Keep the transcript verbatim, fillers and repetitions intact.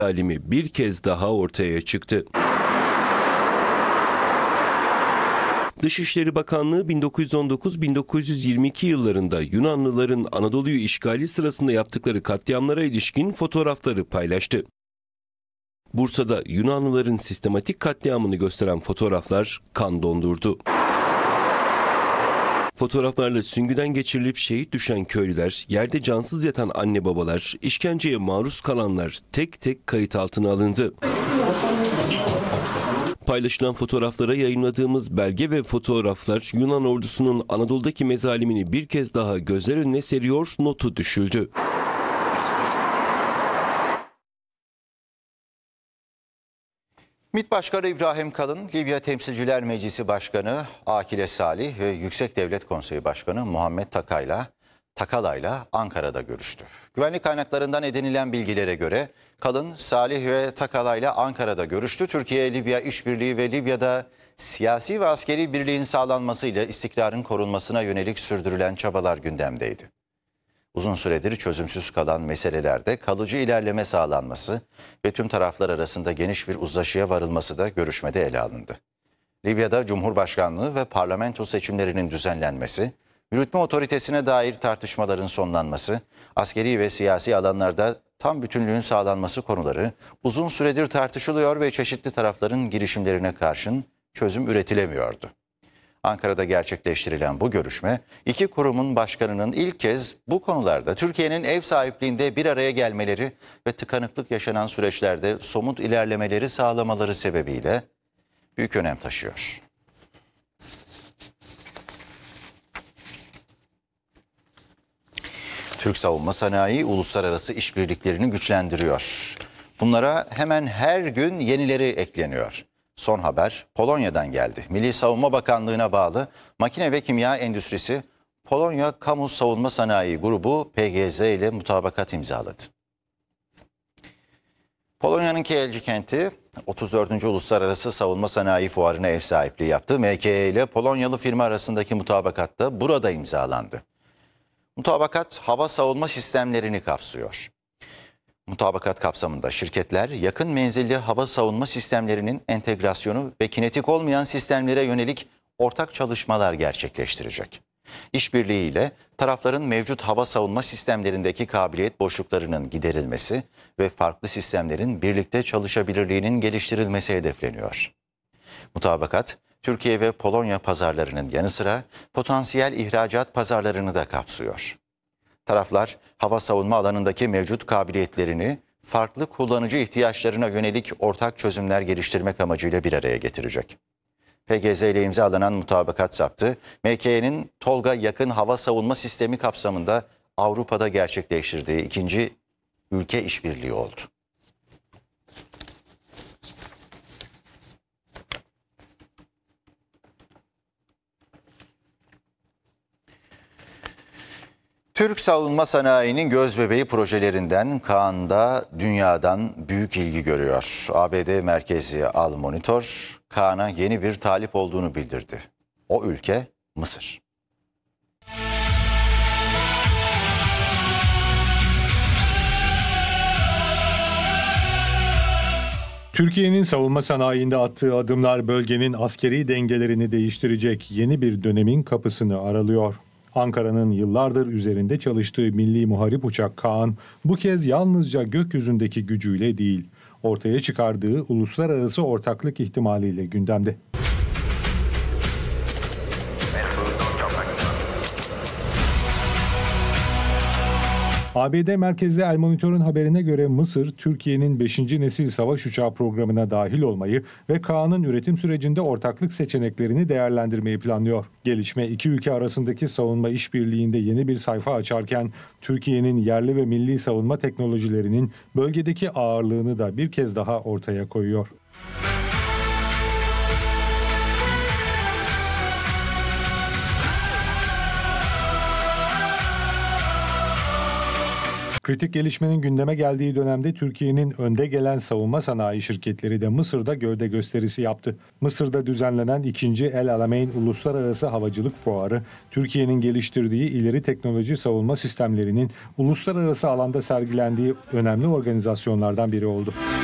mezalimi bir kez daha ortaya çıktı. Dışişleri Bakanlığı bin dokuz yüz on dokuz bin dokuz yüz yirmi iki yıllarında Yunanlıların Anadolu'yu işgali sırasında yaptıkları katliamlara ilişkin fotoğrafları paylaştı. Bursa'da Yunanlıların sistematik katliamını gösteren fotoğraflar kan dondurdu. Fotoğraflarla süngüden geçirilip şehit düşen köylüler, yerde cansız yatan anne babalar, işkenceye maruz kalanlar tek tek kayıt altına alındı. Paylaşılan fotoğraflara yayınladığımız belge ve fotoğraflar Yunan ordusunun Anadolu'daki mezalimini bir kez daha gözler önüne seriyor notu düşüldü. MİT Başkanı İbrahim Kalın, Libya Temsilciler Meclisi Başkanı Akile Salih ve Yüksek Devlet Konseyi Başkanı Muhammed Takay'la Takalay'la Ankara'da görüştü. Güvenlik kaynaklarından edinilen bilgilere göre Kalın, Salih ve Takalay'la Ankara'da görüştü. Türkiye-Libya işbirliği ve Libya'da siyasi ve askeri birliğin sağlanmasıyla istikrarın korunmasına yönelik sürdürülen çabalar gündemdeydi. Uzun süredir çözümsüz kalan meselelerde kalıcı ilerleme sağlanması ve tüm taraflar arasında geniş bir uzlaşıya varılması da görüşmede ele alındı. Libya'da Cumhurbaşkanlığı ve parlamento seçimlerinin düzenlenmesi, yürütme otoritesine dair tartışmaların sonlanması, askeri ve siyasi alanlarda tam bütünlüğün sağlanması konuları uzun süredir tartışılıyor ve çeşitli tarafların girişimlerine karşın çözüm üretilemiyordu. Ankara'da gerçekleştirilen bu görüşme, iki kurumun başkanının ilk kez bu konularda Türkiye'nin ev sahipliğinde bir araya gelmeleri ve tıkanıklık yaşanan süreçlerde somut ilerlemeleri sağlamaları sebebiyle büyük önem taşıyor. Türk savunma sanayi uluslararası işbirliklerini güçlendiriyor. Bunlara hemen her gün yenileri ekleniyor. Son haber Polonya'dan geldi. Milli Savunma Bakanlığı'na bağlı makine ve kimya endüstrisi Polonya Kamu Savunma Sanayi Grubu P G Z ile mutabakat imzaladı. Polonya'nın Kielce kenti otuz dördüncü Uluslararası Savunma Sanayi Fuarı'na ev sahipliği yaptı. M K E ile Polonyalı firma arasındaki mutabakat da burada imzalandı. Mutabakat hava savunma sistemlerini kapsıyor. Mutabakat kapsamında şirketler yakın menzilli hava savunma sistemlerinin entegrasyonu ve kinetik olmayan sistemlere yönelik ortak çalışmalar gerçekleştirecek. İşbirliğiyle tarafların mevcut hava savunma sistemlerindeki kabiliyet boşluklarının giderilmesi ve farklı sistemlerin birlikte çalışabilirliğinin geliştirilmesi hedefleniyor. Mutabakat, Türkiye ve Polonya pazarlarının yanı sıra potansiyel ihracat pazarlarını da kapsıyor. Taraflar hava savunma alanındaki mevcut kabiliyetlerini farklı kullanıcı ihtiyaçlarına yönelik ortak çözümler geliştirmek amacıyla bir araya getirecek. P G Z ile imzalanan mutabakat saptı, M K E'nin Tolga yakın hava savunma sistemi kapsamında Avrupa'da gerçekleştirdiği ikinci ülke işbirliği oldu. Türk savunma sanayinin gözbebeği projelerinden Kaan'da dünyadan büyük ilgi görüyor. A B D merkezli Al Monitor, Kaan'a yeni bir talip olduğunu bildirdi. O ülke Mısır. Türkiye'nin savunma sanayinde attığı adımlar bölgenin askeri dengelerini değiştirecek yeni bir dönemin kapısını aralıyor. Ankara'nın yıllardır üzerinde çalıştığı milli muharip uçak Kaan bu kez yalnızca gökyüzündeki gücüyle değil, ortaya çıkardığı uluslararası ortaklık ihtimaliyle gündemde. A B D merkezli El Monitor'un haberine göre Mısır, Türkiye'nin beşinci nesil savaş uçağı programına dahil olmayı ve Kaan'ın üretim sürecinde ortaklık seçeneklerini değerlendirmeyi planlıyor. Gelişme iki ülke arasındaki savunma işbirliğinde yeni bir sayfa açarken Türkiye'nin yerli ve milli savunma teknolojilerinin bölgedeki ağırlığını da bir kez daha ortaya koyuyor. Kritik gelişmenin gündeme geldiği dönemde Türkiye'nin önde gelen savunma sanayi şirketleri de Mısır'da gövde gösterisi yaptı. Mısır'da düzenlenen ikinci El Alamein Uluslararası Havacılık Fuarı, Türkiye'nin geliştirdiği ileri teknoloji savunma sistemlerinin uluslararası alanda sergilendiği önemli organizasyonlardan biri oldu.